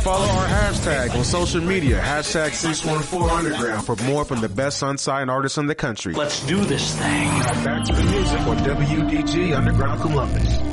Follow our hashtag on social media, hashtag 614Underground, for more from the best unsigned artists in the country. Let's do this thing. Back to the music on WDG Underground Columbus.